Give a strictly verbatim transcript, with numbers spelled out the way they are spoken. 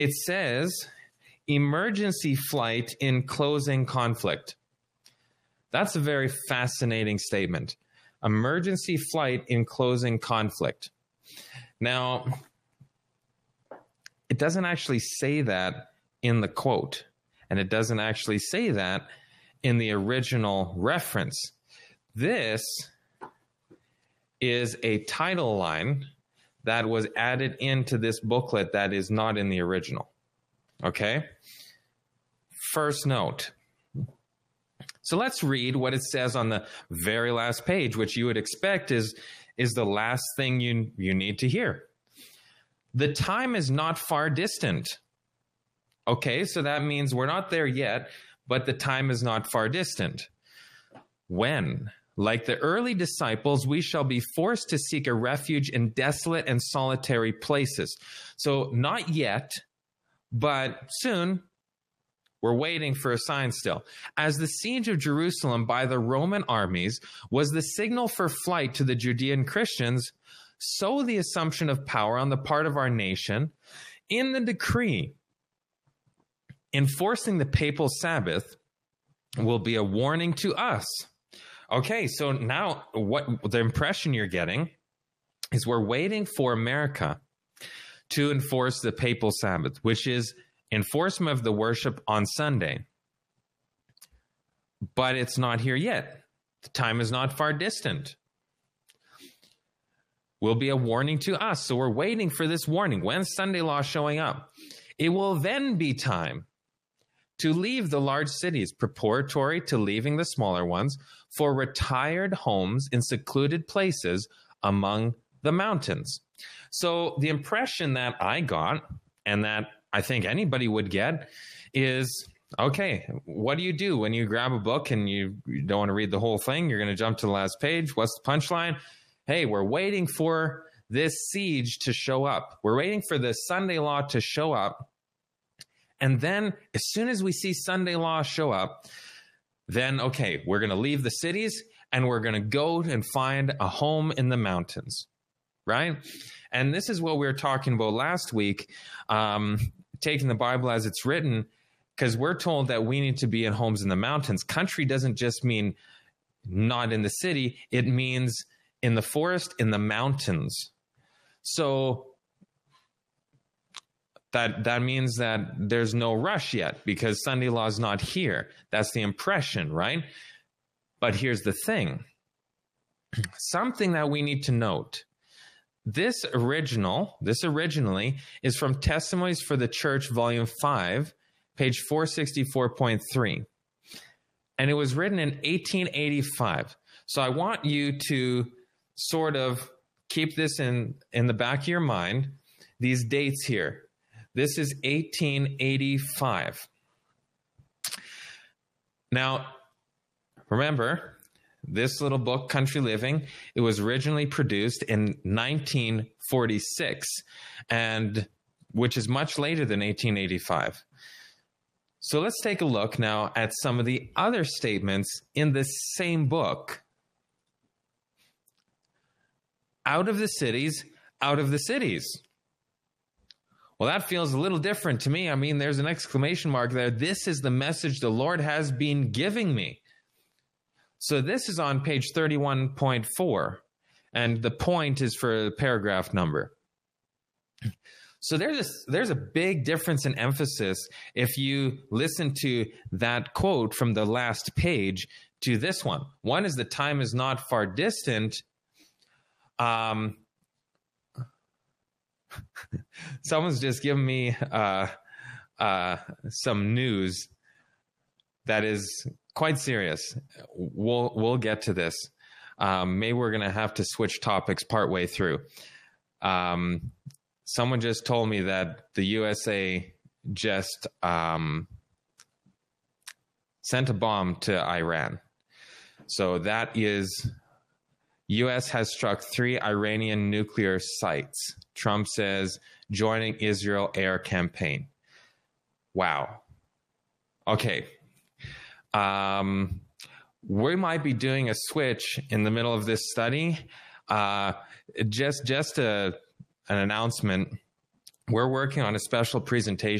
It says, emergency flight in closing conflict. That's a very fascinating statement. Emergency flight in closing conflict. Now, it doesn't actually say that in the quote, and it doesn't actually say that in the original reference. This is a title line that was added into this booklet that is not in the original. Okay? First note. So let's read what it says on the very last page, which you would expect is, is the last thing you, you need to hear. The time is not far distant. Okay, so that means we're not there yet, but the time is not far distant. When, like the early disciples, we shall be forced to seek a refuge in desolate and solitary places. So not yet, but soon. We're waiting for a sign still. As the siege of Jerusalem by the Roman armies was the signal for flight to the Judean Christians, so the assumption of power on the part of our nation in the decree enforcing the papal Sabbath will be a warning to us. Okay, so now what the impression you're getting is we're waiting for America to enforce the papal Sabbath, which is enforcement of the worship on Sunday. But it's not here yet. The time is not far distant. Will be a warning to us. So we're waiting for this warning. When's Sunday law showing up? It will then be time to leave the large cities, preparatory to leaving the smaller ones, for retired homes in secluded places among the mountains. So the impression that I got, and that I think anybody would get, is, okay, what do you do when you grab a book and you, you don't want to read the whole thing? You're going to jump to the last page. What's the punchline? Hey, we're waiting for this siege to show up. We're waiting for the Sunday law to show up. And then as soon as we see Sunday law show up, then, okay, we're going to leave the cities and we're going to go and find a home in the mountains, right? And this is what we were talking about last week, um, taking the Bible as it's written, because we're told that we need to be in homes in the mountains. Country doesn't just mean not in the city. It means in the forest, in the mountains. So that that means that there's no rush yet because Sunday law is not here. That's the impression, right? But here's the thing. Something that we need to note. This original, this originally is from Testimonies for the Church, Volume five, page four sixty-four point three. And it was written in eighteen eighty-five. So I want you to sort of keep this in, in the back of your mind, these dates here. This is eighteen eighty-five. Now, remember, this little book, Country Living, it was originally produced in nineteen forty-six, and which is much later than eighteen eighty-five. So let's take a look now at some of the other statements in this same book. Out of the cities, out of the cities. Well, that feels a little different to me. I mean, there's an exclamation mark there. This is the message the Lord has been giving me. So this is on page thirty-one point four, and the point is for the paragraph number. So there's a, there's a big difference in emphasis if you listen to that quote from the last page to this one. One is the time is not far distant. Um, someone's just given me uh, uh, some news that is quite serious. We'll we'll get to this. Um, maybe we're going to have to switch topics partway through. Um, someone just told me that the U S A just um, sent a bomb to Iran. So that is, U S has struck three Iranian nuclear sites. Trump says, joining Israel air campaign. Wow. Okay. Um, we might be doing a switch in the middle of this study. Uh, just just a, an announcement. we're working on a special presentation